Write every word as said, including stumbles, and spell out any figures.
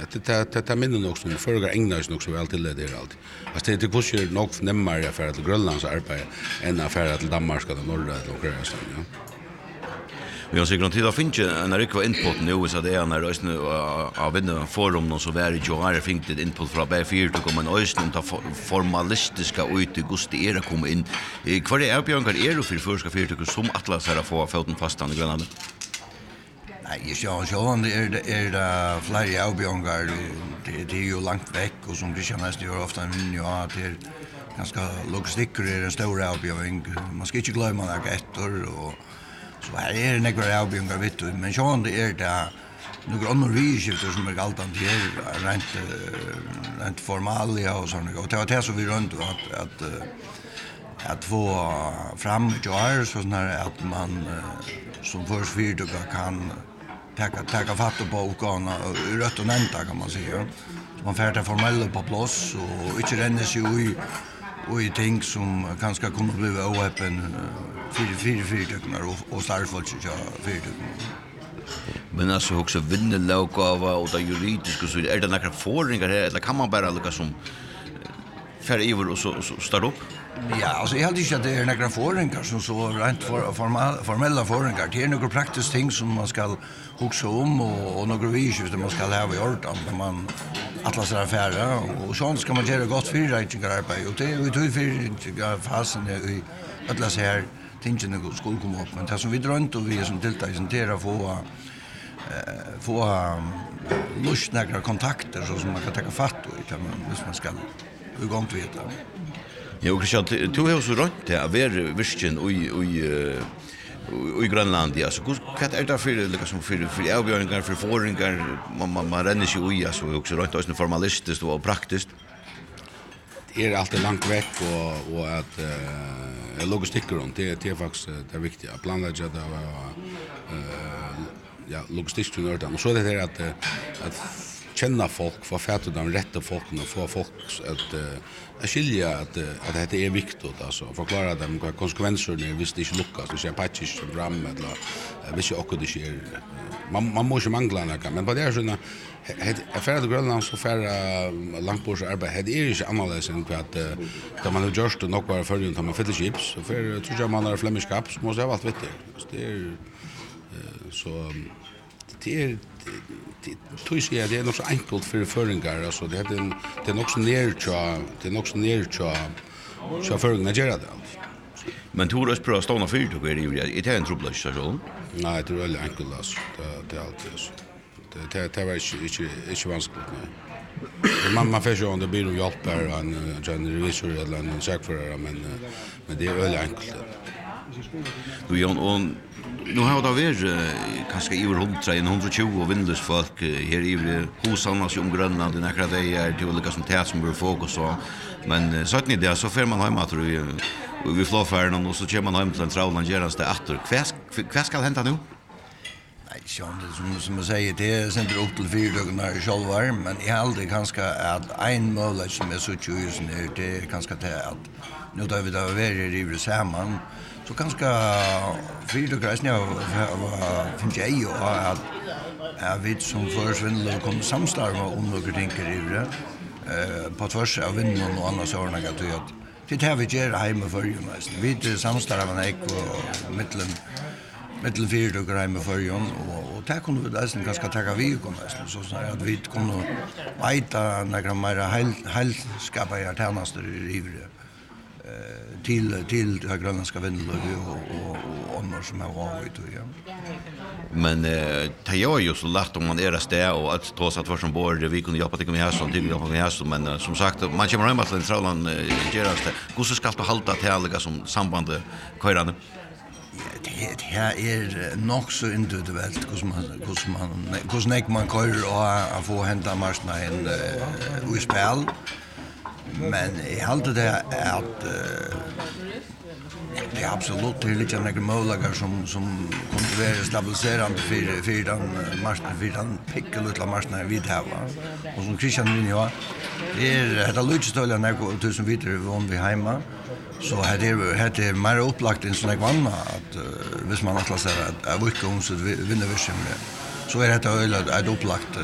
det det det minner nog som förra ägnar sig nog så väl till det där allt. Alltså det är kanske nog närmare för att Grönlands arbete än affär till Danmark eller norra eller några så ja. Vi har säkert tid att finna när det var input nu så det är när ösnen av vinna forum och så var det ju har finkt det input från B fyra till komma en ösnen ta formalistiska ut i augusti era komma in. Kvar är Björnkar är det för första fyra som Atlas här få foten fast i Grönland. Nej, jag så han är det är det flera avbjörngar det det är ju långt veck och som Christian nästan gör ofta en ja att det är ganska logistiker är en stor avbjörning. Man ska inte glömma några efter och så här är det några avbjörngar vet du men så han det är det några andra vigskifter som är allt annat är rent rent formalia och sånt och det var det så vi runt att att att få fram jar så när att man som först fyrduga kan täcka täcka fatt på bokarna rätt och nämnta kan man säga. Så man färtar formella på plats och inte ränner sig i och i ting som kanske kommer bli oöppen fyra fyra fyrdugar och och startfolk så fyrdugar. Men alltså också vinnelågava och det juridiska så är det några förringar här eller kan man bara lucka som för iver och så, så starta upp? Ja, alltså jag hade inte att det är några förringar som så rent for, formal, formella förringar. Det är några praktiska ting som man ska huxa om och, och några visor som man ska ha i ordan när man atlas är affärer och sånt ska man göra gott fyrräkningararbete och det är ju till fyrräkningarfasen i atlas här tingene skulle komma upp men det som vi drömt och vi som tilltagsentera få eh, få lust några kontakter så som man kan ta fatt i kan man hvis man ska hur gångt vet det. Ja, Christian, du har så rätt det är visken och och och i Grönland ja så vad är det för liksom för för avgörningar för förringar man man man ränner sig ju så också rätt också formalistiskt och praktiskt. Det är alltid långt veck och och att eh logistiker runt det det är faktiskt det är viktigt att planlägga det och eh ja logistiskt nörd och så är det att att känna folk för att de rätta folken och få folk att att skilja att att det är viktigt alltså förklara dem vad konsekvenserna är visst det inte lyckas så jag patchar fram eller visst också det sker man man måste mangla något men på det är såna affärer till Grönland så för långbordsarbete det är inte annorlunda än att där man har gjort det nog bara för att man fyller chips så för tror jag man har flämmiskap så måste jag allt vet det är så det är tror jag det är nog så enkelt för föringar alltså det är det är nog så ner tja det är nog så ner tja så föringar gör det men tror du på att stå för det är ju det är en trubbel situation nej det är väldigt enkelt alltså det är alltid så det det var inte inte vanskligt nej man man får ju om det blir ju hjälp där en generalrevisor eller en säkerhetsförare men men det är väldigt enkelt du Jon och nu har det varit kanske i runt hundratjugo vindlös folk här i husan som Grönland i några dagar till olika som tät som bör fokus så men så att ni det så får man hem att vi vi flåfärden och så kör man hem till en Trauland geras det åter vad ska hända nu? Nej, så det som som jag säger det är sen upp till fyra dagar själva men jag aldrig kanske att en möjlighet som är så tjusen är det kanske det att nu då vi då är i samman så kanske fyra dagar snö finns jag ju att jag vet som försvinner kommer samstarva om några ting i det eh på tvärs av vinden och andra sådana grejer att det här vi gör hemma för ju mest vi samstarva med och mitten mitten fyra dagar hemma för ju och och där kunde vi läsa ganska taga vi kommer så så att vi kommer vita några mer hel hel skapa jag tjänster i det till till det grönländska vindlöv och och och andra som har varit ja. Men eh det gör ju så lätt om man är där och att trots att var som bor vi kunde hjälpa till med här som till hjälpa med här men som sagt man kommer hem till Trauland geras det. Hur ska det hålla till som sambandet körande? Det här är nog så individuellt hur man hur man hur snäck man kör och få hämta marknaden i spel. Men jag håller det att det är absolut det är lite några möjligheter som som kunde vara stabiliserande för för den marknaden för den pickla marknaden vi har och som Christian Minja det är det lite större när tusen vidare från vi hemma så hade det hade mer upplagt en sån här vanna att hvis man atlas är att jag vill komma så vinner vi så är det öle ett upplagt